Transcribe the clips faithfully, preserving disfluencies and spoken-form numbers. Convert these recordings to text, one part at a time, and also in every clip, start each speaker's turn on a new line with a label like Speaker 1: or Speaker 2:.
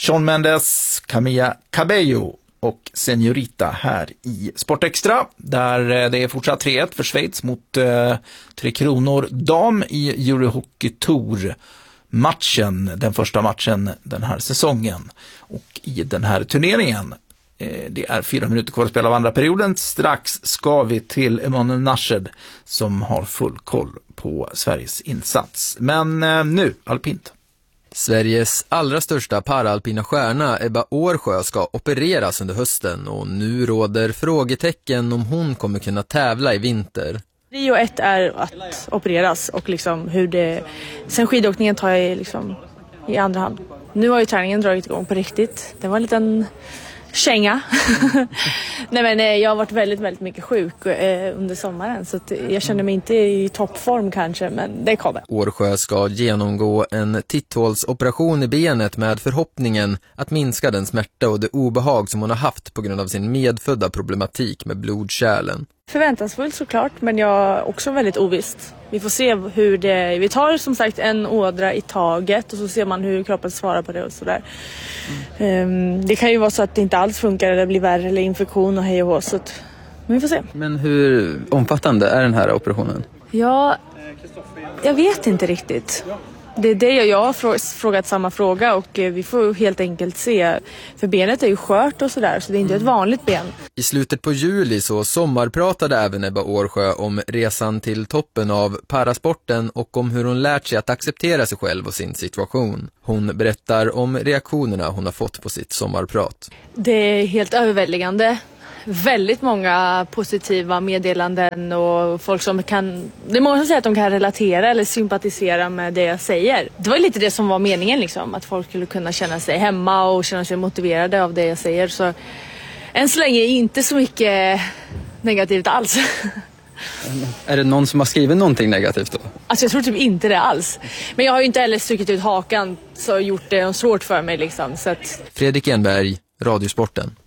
Speaker 1: Shawn Mendes, Camilla Cabello och Señorita här i Sportextra, där det är fortsatt tre ett för Schweiz mot eh, Tre Kronor dam i Eurohockey Tour matchen, den första matchen den här säsongen och i den här turneringen. Eh, det är fyra minuter kvar att spela av andra perioden. Strax ska vi till Emanuel Nashed som har full koll på Sveriges insats. Men eh, nu, alpint.
Speaker 2: Sveriges allra största paraalpina stjärna Ebba Årsjö ska opereras under hösten och nu råder frågetecken om hon kommer kunna tävla i vinter.
Speaker 3: Prio ett är att opereras och liksom hur det... Sen skidåkningen tar jag liksom i andra hand. Nu har ju träningen dragit igång på riktigt. Det var en liten känga. Nej, men jag har varit väldigt, väldigt mycket sjuk eh, under sommaren så att jag känner mig inte i toppform kanske, men det kommer.
Speaker 2: Årsjö ska genomgå en titthålsoperation i benet med förhoppningen att minska den smärta och det obehag som hon har haft på grund av sin medfödda problematik med blodkärlen.
Speaker 3: Förväntansfullt såklart, men jag är också väldigt ovisst. Vi får se hur det... Vi tar som sagt en ådra i taget och så ser man hur kroppen svarar på det och sådär. Mm. Um, det kan ju vara så att det inte alls funkar eller blir värre eller infektion och hej och hå, så att... Men vi får se.
Speaker 2: Men hur omfattande är den här operationen?
Speaker 3: Ja, jag vet inte riktigt. Det är det jag har frågat samma fråga och vi får helt enkelt se. För benet är ju skört och sådär, så det är inte ett vanligt ben.
Speaker 2: I slutet på juli så sommarpratade även Ebba Årsjö om resan till toppen av parasporten och om hur hon lärt sig att acceptera sig själv och sin situation. Hon berättar om reaktionerna hon har fått på sitt sommarprat.
Speaker 3: Det är helt överväldigande. Väldigt många positiva meddelanden och folk som kan... Det är många som säger att de kan relatera eller sympatisera med det jag säger. Det var lite det som var meningen liksom. Att folk skulle kunna känna sig hemma och känna sig motiverade av det jag säger. Så än så länge är inte så mycket negativt alls.
Speaker 2: Är det någon som har skrivit någonting negativt då?
Speaker 3: Alltså jag tror typ inte det alls. Men jag har ju inte heller strukit ut hakan så gjort det svårt för mig liksom. Så att...
Speaker 2: Fredrik Enberg, Radiosporten.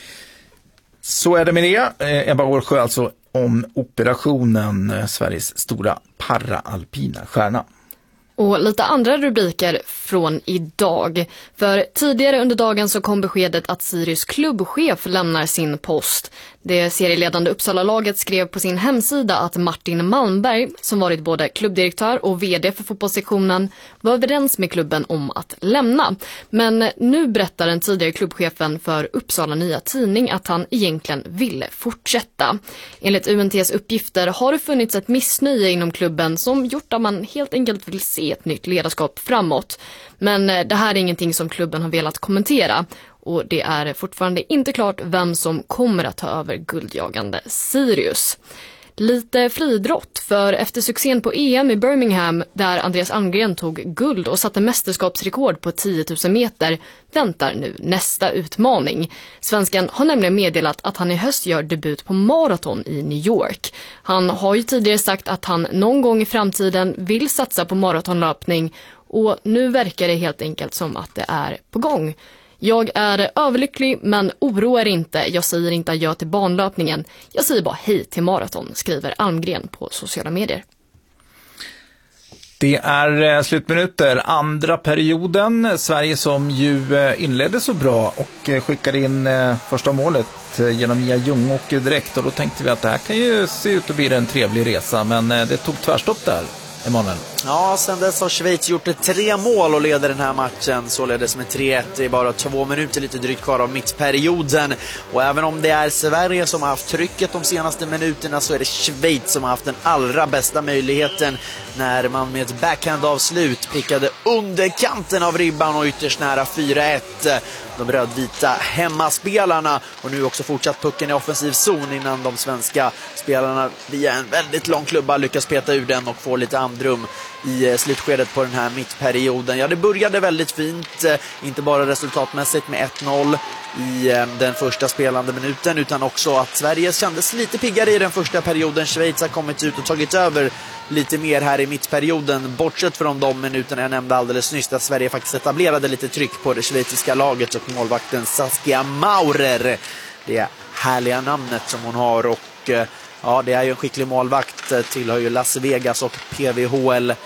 Speaker 1: Så är det med det. Ebba Årsjö alltså om operationen, Sveriges stora paraalpina stjärna.
Speaker 4: Och lite andra rubriker från idag. För tidigare under dagen så kom beskedet att Sirius klubbchef lämnar sin post. Det serieledande Uppsala-laget skrev på sin hemsida att Martin Malmberg, som varit både klubbdirektör och vd för fotbollssektionen, var överens med klubben om att lämna. Men nu berättar den tidigare klubbchefen för Uppsala Nya Tidning att han egentligen ville fortsätta. Enligt U N T:s uppgifter har det funnits ett missnöje inom klubben som gjort att man helt enkelt vill se ett nytt ledarskap framåt. Men det här är ingenting som klubben har velat kommentera. Och det är fortfarande inte klart vem som kommer att ta över guldjagande Sirius. Lite fridrott, för efter succén på E M i Birmingham där Andreas Almgren tog guld och satte mästerskapsrekord på tio tusen meter väntar nu nästa utmaning. Svenskan har nämligen meddelat att han i höst gör debut på maraton i New York. Han har ju tidigare sagt att han någon gång i framtiden vill satsa på maratonlöpning och nu verkar det helt enkelt som att det är på gång. Jag är överlycklig men oroar inte. Jag säger inte adjö till banlöpningen. Jag säger bara hej till maraton, skriver Almgren på sociala medier.
Speaker 1: Det är slutminuter, andra perioden. Sverige som ju inledde så bra och skickade in första målet genom Mia Ljungåker direkt. Och då tänkte vi att det här kan ju se ut att bli en trevlig resa, men det tog tvärstopp där. Emanuel.
Speaker 5: Ja, sen dess har Schweiz gjort tre mål och leder den här matchen således med tre ett. Det är bara två minuter lite drygt kvar av mittperioden. Och även om det är Sverige som har haft trycket de senaste minuterna så är det Schweiz som har haft den allra bästa möjligheten när man med ett backhandavslut prickade under kanten av ribban och ytterst nära fyra ett. De rödvita hemmaspelarna och nu också fortsatt pucken i offensiv zon innan de svenska spelarna via en väldigt lång klubba lyckas peta ur den och få lite andrum i slutskedet på den här mittperioden. Ja, det började väldigt fint, inte bara resultatmässigt med ett noll i den första spelande minuten utan också att Sverige kändes lite piggare i den första perioden. Schweiz har kommit ut och tagit över lite mer här i mittperioden, bortsett från de minuterna jag nämnde alldeles nyss, att Sverige faktiskt etablerade lite tryck på det schweiziska laget och målvakten Saskia Maurer, det härliga namnet som hon har. Och ja, det är ju en skicklig målvakt, tillhör ju Las Vegas och P V H L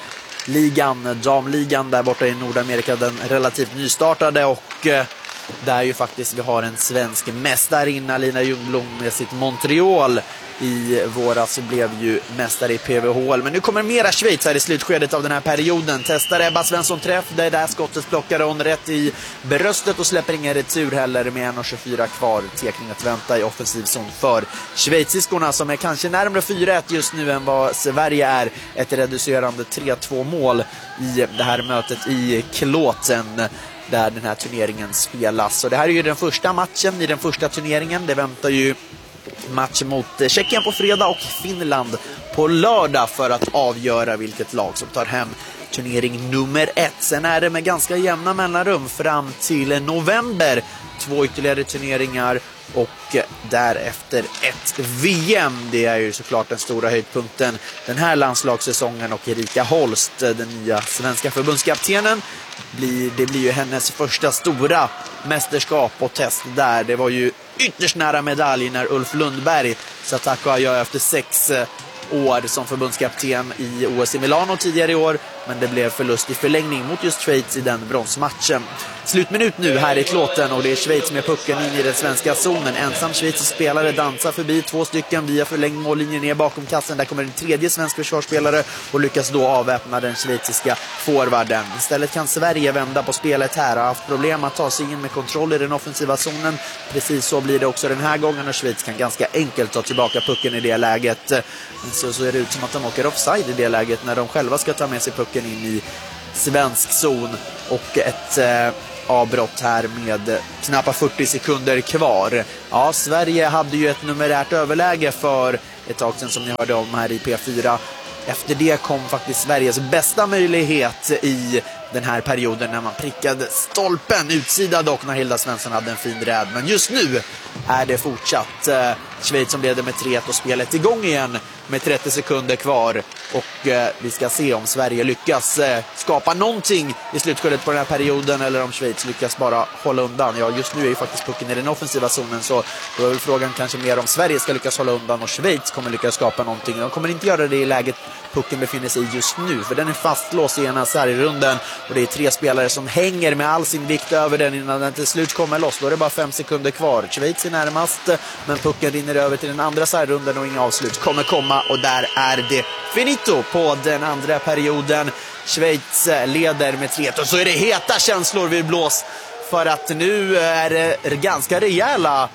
Speaker 5: ligan, damligan där borta i Nordamerika, den relativt nystartade, och eh, där ju faktiskt vi har en svensk mästarinna, Lina Ljungblom, med sitt Montreal. I våras blev ju mästare i P V H L. Men nu kommer mera Schweiz här i slutskedet av den här perioden. Testar Ebba Svensson träff. Det är där skottet plockar hon rätt i bröstet och släpper ingen retur heller, med en tjugofyra kvar. Tekning att vänta i offensiv zon för schweiziskorna, som är kanske närmare fyra ett just nu än vad Sverige är. Ett reducerande tre två mål i det här mötet i Kloten, där den här turneringen spelas. Så det här är ju den första matchen i den första turneringen. Det väntar ju match mot Tjeckien på fredag och Finland på lördag för att avgöra vilket lag som tar hem turnering nummer ett. Sen är det med ganska jämna mellanrum fram till november två ytterligare turneringar och därefter ett V M. Det är ju såklart den stora höjdpunkten den här landslagssäsongen, och Erika Holst, den nya svenska förbundskaptenen, blir, det blir ju hennes första stora mästerskap och test där. Det var ju ytterst nära medalj när Ulf Lundberg sa tack och adjö efter sex år som förbundskapten i O S i Milano tidigare i år, men det blev förlust i förlängning mot just Schweiz i den bronsmatchen. Slutminut nu här i Kloten, och det är Schweiz med pucken in i den svenska zonen. Ensam schweizisk spelare dansar förbi två stycken via förlängd mållinjen ner bakom kassen. Där kommer en tredje svensk försvarsspelare och lyckas då avväpna den schweiziska forwarden. Istället kan Sverige vända på spelet här. Har haft problem att ta sig in med kontroll i den offensiva zonen. Precis så blir det också den här gången, och Schweiz kan ganska enkelt ta tillbaka pucken i det läget. Så ser det ut som att de åker offside i det läget när de själva ska ta med sig pucken in i svensk zon, och ett eh, avbrott här med knappa fyrtio sekunder kvar. Ja, Sverige hade ju ett numerärt överläge för ett tag sedan, som ni hörde om här i P fyra. Efter det kom faktiskt Sveriges bästa möjlighet i den här perioden, när man prickade stolpen utsida dock, när Hilda Svensson hade en fin räd. Men just nu är det fortsatt eh, Schweiz som leder med tre ett och spelet igång igen med trettio sekunder kvar. Och eh, vi ska se om Sverige lyckas eh, skapa någonting i slutskedet på den här perioden, eller om Schweiz lyckas bara hålla undan. Ja, just nu är ju faktiskt pucken i den offensiva zonen, så då är väl frågan kanske mer om Sverige ska lyckas hålla undan och Schweiz kommer lyckas skapa någonting. De kommer inte göra det i läget pucken befinner sig just nu, för den är fastlåst i ena sargrunden, och det är tre spelare som hänger med all sin vikt över den innan den till slut kommer loss. Då är det bara fem sekunder kvar. Schweiz är närmast, men pucken rinner över till den andra sargrunden och inga avslut kommer komma, och där är det finito på den andra perioden. Schweiz leder med tre ett, och så är det heta känslor vid blås, för att nu är det ganska rejäla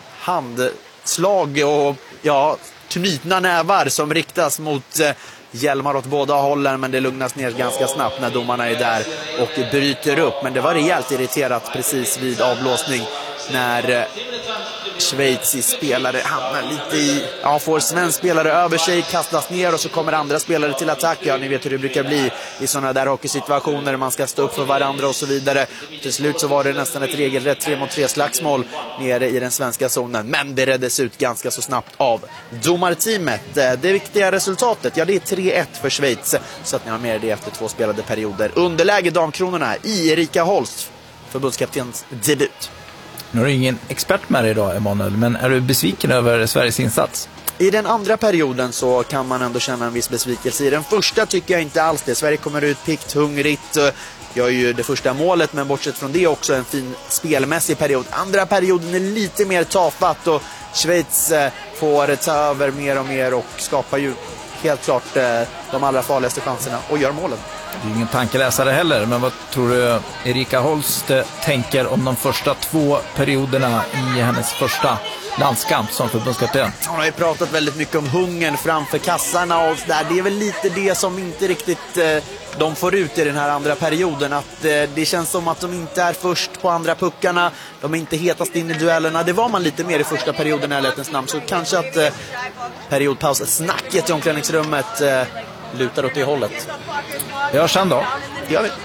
Speaker 5: handslag och ja, knutna nävar som riktas mot hjälmar åt båda hållen, men det lugnas ner ganska snabbt när domarna är där och bryter upp. Men det var rejält irriterat precis vid avblåsning när schweizisk spelare hamnar lite i, ja, får svensk spelare över sig, kastas ner, och så kommer andra spelare till attack. Ja, ni vet hur det brukar bli i sådana där hockeysituationer, man ska stå upp för varandra och så vidare. Till slut så var det nästan ett regelrätt tre mot tre slagsmål nere i den svenska zonen, men det räddades ut ganska så snabbt av domarteamet. Det viktiga resultatet, ja, det är tre ett för Schweiz, så att ni har med det efter två spelade perioder. Underläge damkronorna i Erika Holst, förbundskaptens debut.
Speaker 1: Nu är du ingen expert med dig idag, Emanuel, men är du besviken över Sveriges insats?
Speaker 5: I den andra perioden så kan man ändå känna en viss besvikelse. I den första tycker jag inte alls det. Sverige kommer ut pikt, hungrigt, gör ju det första målet, men bortsett från det också en fin spelmässig period. Andra perioden är lite mer tafatt, och Schweiz får ta över mer och mer och skapar ju helt klart de allra farligaste chanserna och gör målen.
Speaker 1: Det är ingen tankeläsare heller, men vad tror du Erika Holst tänker om de första två perioderna i hennes första landskamp som förbundskapten?
Speaker 5: Hon har ju pratat väldigt mycket om hungern framför kassarna och där. Det är väl lite det som inte riktigt eh, de får ut i den här andra perioden. Att eh, det känns som att de inte är först på andra puckarna. De är inte hetast in i duellerna. Det var man lite mer i första perioden i ärlighetens namn. Så kanske att eh, periodpaus-snacket i omklädningsrummet eh, lutar åt det hållet.
Speaker 1: Ja, sen då.
Speaker 5: Det gör vi.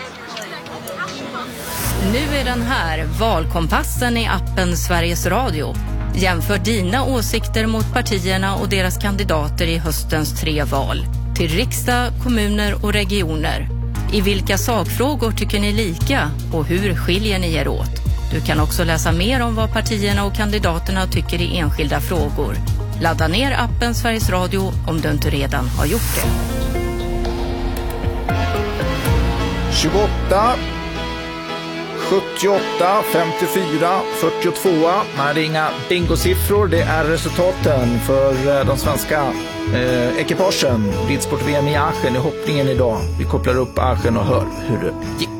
Speaker 6: Nu är den här, valkompassen i appen Sveriges Radio. Jämför dina åsikter mot partierna och deras kandidater i höstens tre val. Till riksdag, kommuner och regioner. I vilka sakfrågor tycker ni lika och hur skiljer ni er åt? Du kan också läsa mer om vad partierna och kandidaterna tycker i enskilda frågor. Ladda ner appen Sveriges Radio om du inte redan har gjort det.
Speaker 1: tjugoåtta, sjuttioåtta, femtiofyra, fyrtiotvå. Nej, det är inga bingosiffror, det är resultaten för de svenska eh, ekipagen. Ridsport-V M i Aachen i hoppningen idag. Vi kopplar upp Aachen och hör hur det gick.